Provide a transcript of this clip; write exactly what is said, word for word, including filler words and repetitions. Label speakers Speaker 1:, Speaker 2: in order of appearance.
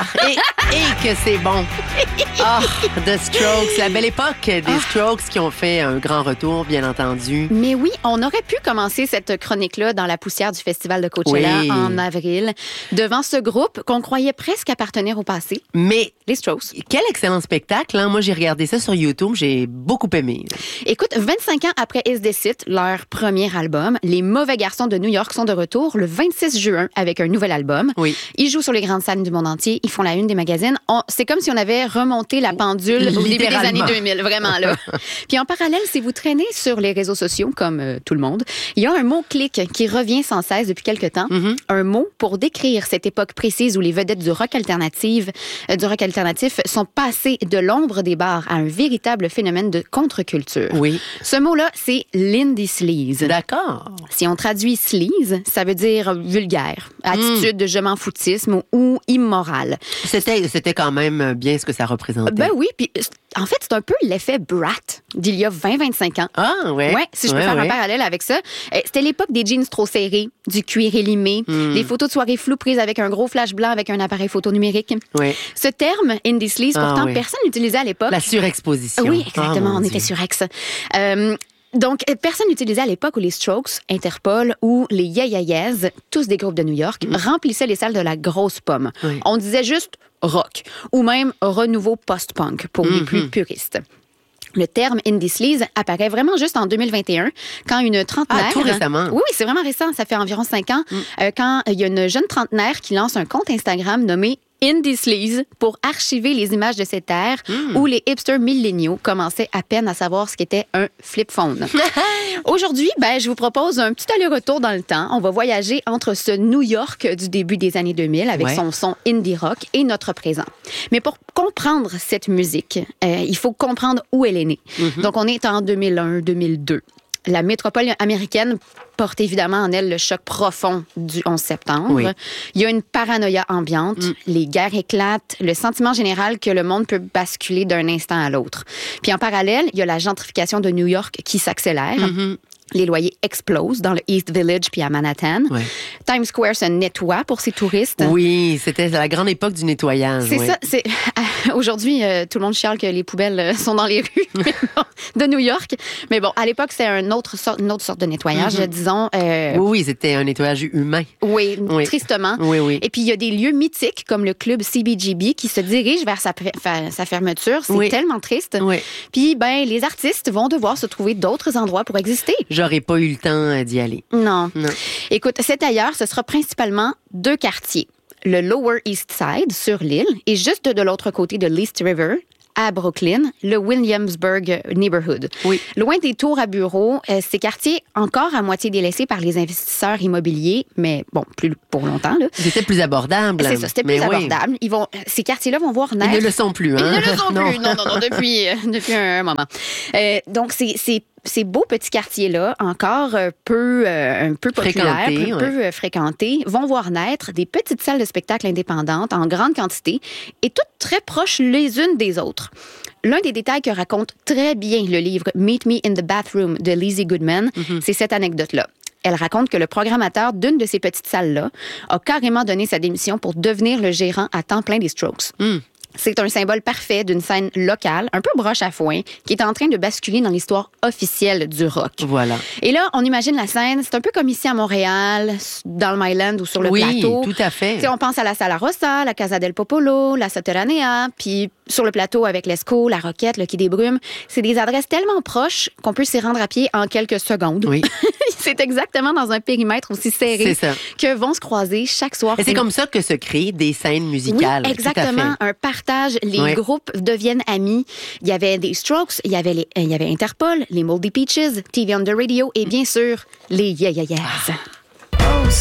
Speaker 1: Ah, et, et que c'est bon. Ah, The Strokes, la belle époque des ah. Strokes qui ont fait un grand retour, bien entendu.
Speaker 2: Mais oui, on aurait pu commencer cette chronique-là dans la poussière du festival de Coachella oui. en avril, devant ce groupe qu'on croyait presque appartenir au passé.
Speaker 1: Mais
Speaker 2: les Strokes.
Speaker 1: Quel excellent spectacle. Hein? Moi, j'ai regardé ça sur YouTube. J'ai beaucoup aimé.
Speaker 2: Écoute, vingt-cinq ans après Is This It, leur premier album, les Mauvais Garçons de New York sont de retour le vingt-six juin avec un nouvel album.
Speaker 1: Oui.
Speaker 2: Ils jouent sur les grandes scènes du monde entier. Ils font la une des magazines. On, c'est comme si on avait remonté la pendule au début des années deux mille. Vraiment, là. Puis en parallèle, si vous traînez sur les réseaux sociaux, comme euh, tout le monde, il y a un mot-clic qui revient sans cesse depuis quelques temps. Mm-hmm. Un mot pour décrire cette époque précise où les vedettes du rock alternatif, euh, du rock alternatif sont passées de l'ombre des bars à un véritable phénomène de contre-culture.
Speaker 1: Oui.
Speaker 2: Ce mot-là, c'est l'indie sleaze.
Speaker 1: D'accord.
Speaker 2: Si on traduit sleaze, ça veut dire vulgaire, attitude mm. de je m'en foutisme ou immoral.
Speaker 1: C'était, c'était quand même bien ce que ça représentait.
Speaker 2: Ben oui, puis en fait, c'est un peu l'effet Brat d'il y a vingt à vingt-cinq ans.
Speaker 1: Ah, ouais.
Speaker 2: Ouais, si je peux
Speaker 1: ouais,
Speaker 2: faire
Speaker 1: ouais.
Speaker 2: un parallèle avec ça. C'était l'époque des jeans trop serrés, du cuir élimé, mm. des photos de soirée floues prises avec un gros flash blanc avec un appareil photo numérique.
Speaker 1: Ouais.
Speaker 2: Ce terme, indie sleaze,
Speaker 1: ah,
Speaker 2: pourtant,
Speaker 1: ouais.
Speaker 2: personne n'utilisait à l'époque.
Speaker 1: La surexposition.
Speaker 2: Oui, exactement,
Speaker 1: oh,
Speaker 2: on
Speaker 1: Dieu.
Speaker 2: était surex. Euh, Donc, personne n'utilisait à l'époque où les Strokes, Interpol ou les Yeah Yeah Yeahs, tous des groupes de New York, mm. remplissaient les salles de la grosse pomme.
Speaker 1: Oui.
Speaker 2: On disait juste rock ou même renouveau post-punk pour mm-hmm. les plus puristes. Le terme indie sleaze apparaît vraiment juste en deux mille vingt et un, quand une trentenaire...
Speaker 1: Ah, tout récemment.
Speaker 2: Oui, oui, c'est vraiment récent. Ça fait environ cinq ans. Mm. Euh, quand il y a une jeune trentenaire qui lance un compte Instagram nommé Indie Sleaze pour archiver les images de cette ère mm. où les hipsters milléniaux commençaient à peine à savoir ce qu'était un flip phone. Aujourd'hui, ben, je vous propose un petit aller-retour dans le temps. On va voyager entre ce New York du début des années deux mille avec ouais. son son indie rock et notre présent. Mais pour comprendre cette musique, euh, il faut comprendre où elle est née. Mm-hmm. Donc, on est en deux mille un deux mille deux. La métropole américaine porte évidemment en elle le choc profond du onze septembre.
Speaker 1: Oui.
Speaker 2: Il y a une paranoïa ambiante, mm. les guerres éclatent, le sentiment général que le monde peut basculer d'un instant à l'autre. Puis en parallèle, il y a la gentrification de New York qui s'accélère. Mm-hmm. Les loyers explosent dans le East Village puis à Manhattan. Ouais. Times Square se nettoie pour ses touristes.
Speaker 1: Oui, c'était la grande époque du nettoyage.
Speaker 2: C'est
Speaker 1: ouais.
Speaker 2: ça. C'est... Aujourd'hui, euh, tout le monde chiale que les poubelles sont dans les rues bon, de New York. Mais bon, à l'époque, c'est un autre sort, une autre sorte de nettoyage, mm-hmm. disons. Euh...
Speaker 1: Oui, oui, c'était un nettoyage humain.
Speaker 2: Oui, oui. tristement.
Speaker 1: Oui, oui.
Speaker 2: Et puis, il y a des lieux mythiques comme le club C B G B qui se dirige vers sa, sa fermeture. C'est
Speaker 1: oui.
Speaker 2: tellement triste.
Speaker 1: Oui.
Speaker 2: Puis, ben, les artistes vont devoir se trouver d'autres endroits pour exister.
Speaker 1: J'aurais pas eu le temps d'y aller.
Speaker 2: Non.
Speaker 1: non.
Speaker 2: Écoute, cet ailleurs, ce sera principalement deux quartiers. Le Lower East Side, sur l'île, et juste de l'autre côté de l'East River, à Brooklyn, le Williamsburg Neighborhood.
Speaker 1: Oui.
Speaker 2: Loin des tours à bureaux, euh, ces quartiers encore à moitié délaissés par les investisseurs immobiliers, mais bon, plus pour longtemps. Là.
Speaker 1: C'était plus abordable.
Speaker 2: C'est ça, c'était plus
Speaker 1: mais
Speaker 2: abordable.
Speaker 1: Oui.
Speaker 2: Ils vont, ces quartiers-là vont voir naître...
Speaker 1: Ils ne le sont plus. Hein?
Speaker 2: Ils ne le sont non. plus, non, non, non, depuis, euh, depuis un moment. Euh, donc, c'est... c'est Ces beaux petits quartiers-là, encore euh, peu, euh, un peu populaires, peu, ouais. peu euh, fréquentés, vont voir naître des petites salles de spectacle indépendantes en grande quantité et toutes très proches les unes des autres. L'un des détails que raconte très bien le livre « Meet Me in the Bathroom » de Lizzie Goodman, mm-hmm. c'est cette anecdote-là. Elle raconte que le programmateur d'une de ces petites salles-là a carrément donné sa démission pour devenir le gérant à temps plein des Strokes. Mm. C'est un symbole parfait d'une scène locale, un peu broche à foin, qui est en train de basculer dans l'histoire officielle du rock.
Speaker 1: Voilà.
Speaker 2: Et là, on imagine la scène, c'est un peu comme ici à Montréal, dans le Myland ou sur le
Speaker 1: oui,
Speaker 2: plateau.
Speaker 1: Oui, tout à fait.
Speaker 2: T'sais, on pense à la Sala Rossa, la Casa del Popolo, la Sotterranea, puis sur le plateau avec l'Esco, la Roquette, le Quai des Brumes. C'est des adresses tellement proches qu'on peut s'y rendre à pied en quelques secondes.
Speaker 1: Oui.
Speaker 2: C'est exactement dans un périmètre aussi serré que vont se croiser chaque soir.
Speaker 1: Et c'est comme ça que se créent des scènes musicales.
Speaker 2: Oui, exactement. Un partage. Les oui. groupes deviennent amis. Il y avait des Strokes, il y avait, les, il y avait Interpol, les Moldy Peaches, T V on the Radio et bien sûr, les Yeah Yeah Yeahs. Ah.